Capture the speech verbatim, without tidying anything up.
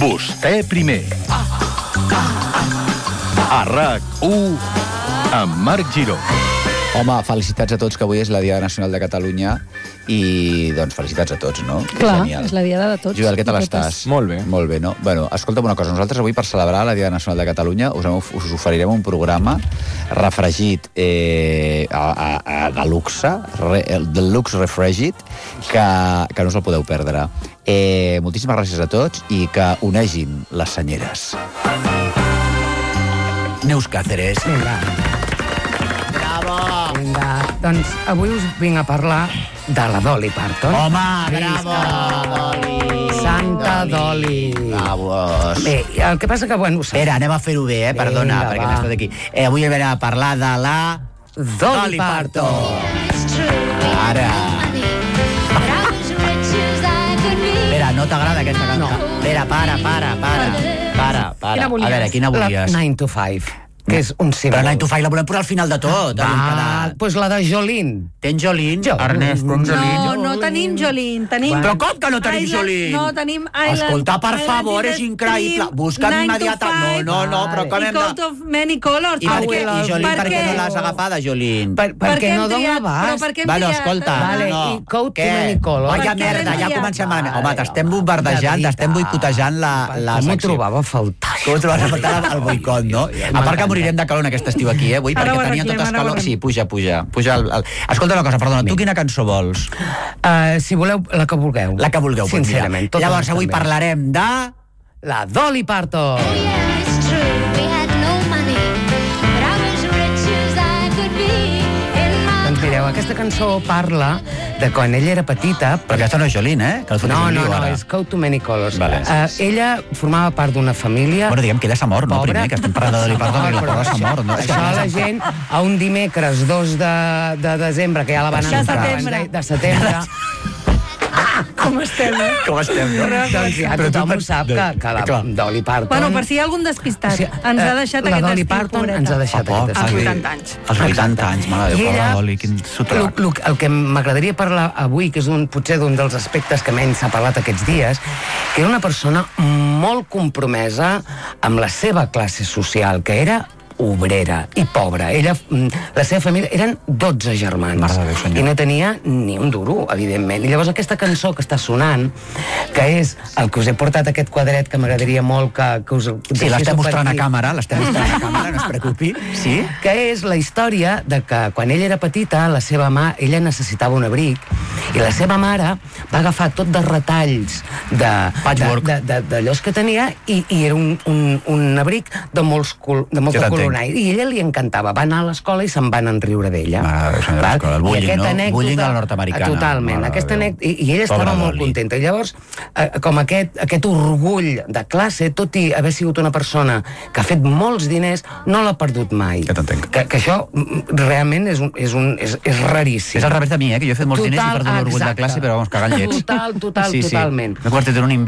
Vostè primer. A RAC u amb Marc Giró. Home, felicitats a tots, que avui és la Diada Nacional de Catalunya i, doncs, felicitats a tots, no? Clar, Genial. és la Diada de tots. Joel, què tal estàs? Molt bé. Molt bé, no? Bueno, escolta'm una cosa, nosaltres avui per celebrar la Diada Nacional de Catalunya us, us oferirem un programa refregit eh, a, a, a, de luxe, re, el deluxe refregit, que, que no us el podeu perdre. Eh, moltíssimes gràcies a tots i que onegin les senyeres. Neus Cáceres. Vinga. Bravo! Vinga. Doncs avui us vinc a parlar de la Dolly Parton. Home, bravo! Dolly! Santa Dolly! Bravos! Bé, el que passa que, bueno... Espera, anem a fer-ho bé, eh? Perdona, Vinga, perquè va. m'he estat aquí. Eh, avui venim a parlar de la... Dolly, Dolly Parton! Ara! Espera, no t'agrada aquesta cançó? No. Espera, para, para, para. Para, para. Quina volies? A veure, quina La volies? nine to five, que és un símbol. Però nine to five la volem posar al final de tot. Va, doncs la de Jolene. Tens Jolene? Jo. Ernest, tens Jolene? No, no tenim Jolene, tenim... Però com que no tenim Island- Jolene? No, tenim Island... Escolta, per Island favor, in és the increïble. Stream, Busca'm nine to immediatament. five, No, no, no, però com I hem de... Coat of Many Colors. I per què? Abuela, I Jolene, per què no què? l'has agafada, Jolene? Per, Per perquè què no hem dona triat? Però abast. per què hem Bueno, triat? escolta, Vale, no. i Coat Què? to Many Colors. Vaya Per què merda, l'hem ja triat? comencem... Vale, Home, t'estem home. bombardejant, De t'estem veritat. boicotejant la, la Com ho secció. trobava a faltar? Com ho trobaves a faltar el boicot, no? A part que morirem de calor en aquest estiu aquí, eh, avui, Ara perquè ho tenien arreglem, totes ara ho calor. arreglem. Sí, puja, puja. puja el, el... Escolta una cosa, perdona, tu quina cançó vols? Uh, si voleu, la que vulgueu. La que vulgueu. doncs, mira. Sincerament. totes Llavors, avui també. parlarem de... La Dolly Parton. Doncs mireu, aquesta cançó parla de quan ella era petita... Però aquesta no és Jolene, eh? Que el fotis No, un no, lío, no, ara. és Coat to Many Colors. Vale. Uh, ella formava part d'una família... Bueno, diguem que ella s'ha mort, no, Pobra. primer, que estem parlant de Dolly Parton i la però pobra s'ha això- mort, no? És que Això no la és- gent, a un dimecres dos de, de desembre, que ja la van De entrar... setembre. De setembre. Com estem, eh? Com estem, no? Doncs ja Però tu tothom per- ho sap, que, que la Clar. Dolly Parton... Bueno, per si hi ha algun despistat, Sí, ens ha eh, deixat la aquest Dolly estiu, Parton pobreta. ens ha deixat Oh, aquest Als estiu. vuitanta anys. Als vuitanta anys, mare de I Déu, ella- pobra Dolly, quin El, sotrac. el, el que m'agradaria parlar avui, que és un, potser d'un dels aspectes que menys s'ha parlat aquests dies, que era una persona molt compromesa amb la seva classe social, que era obrera i pobra. Ella, la seva família, eren dotze germans. Mare de Déu, senyor. I no tenia ni un duro, evidentment. I llavors aquesta cançó que està sonant, que és el que us he portat aquest quadret, que m'agradaria molt que, que us... Sí, l'estem mostrant a aquí. càmera, l'estem mostrant a càmera, no es preocupi. Sí? Que és la història de que quan ella era petita, la seva mà, ella necessitava un abric, i la seva mare va agafar tot de retalls de, Patchwork. de, de, de, d'allòs que tenia, i, i era un, un, un abric de, molts col, de molta Ja t'entenc. color, i ella li encantava. Va anar a l'escola i se'n van enriure d'ella. Mare de Déu, senyora, Val? l'escola, el I bullying, aquesta no? anècdota- Bullying a la nord-americana. Totalment. Mare de Aquesta Déu. anècdota, i, I ella Pobra estava molt Dolly. contenta. I llavors, eh, com aquest, aquest orgull de classe, tot i haver sigut una persona que ha fet molts diners, no l'ha perdut mai. Ja t'entenc. Que, que això mm, realment és, un, és, un, és, és raríssim. És al revés de mi, eh? Que jo he fet molts diners i he perdut l'orgull de exacte. classe, però vamos, cagant llets. Total, total, sí, sí. totalment. M'he convertit en un